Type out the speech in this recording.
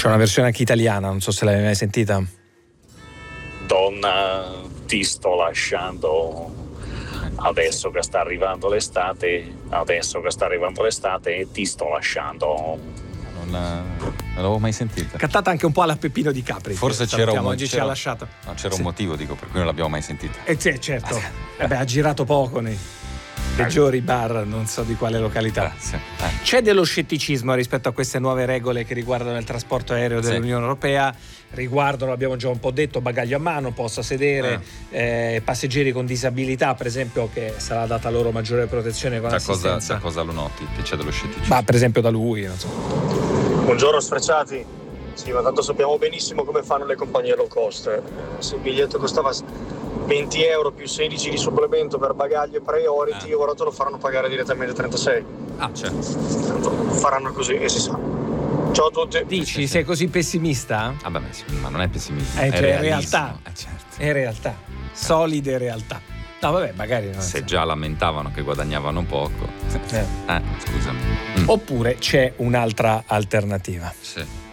una versione anche italiana, non so se l'hai mai sentita. Donna, ti sto lasciando adesso che sta arrivando l'estate e ti sto lasciando. Non l'avevo mai sentita. Cantata anche un po' alla Peppino Di Capri. Forse c'era un oggi ci ha lasciato. No, c'era un motivo, dico, per cui non l'abbiamo mai sentita. Sì, certo. Ha girato poco nei peggiori bar, non so di quale località. Grazie. C'è dello scetticismo rispetto a queste nuove regole che riguardano il trasporto aereo dell'Unione Europea, riguardano, abbiamo già un po' detto, bagaglio a mano, posto a sedere, passeggeri con disabilità, per esempio, che sarà data loro maggiore protezione con assistenza. Da cosa lo noti? Che c'è dello scetticismo? Ma per esempio da lui, non so. Buongiorno sfrecciati. Sì, ma tanto sappiamo benissimo come fanno le compagnie low cost. Se il biglietto costava 20 euro più 16 di supplemento per bagaglio e priority, ora te lo faranno pagare direttamente 36. Certo. Faranno così e si sa. Ciao a tutti. Dici, sei così pessimista? Vabbè, ma non è pessimismo, È è realismo. realtà. Certo. È realtà. Solide realtà. No, vabbè, magari non Se già lamentavano che guadagnavano poco. Scusami. Oppure c'è un'altra alternativa. Sì.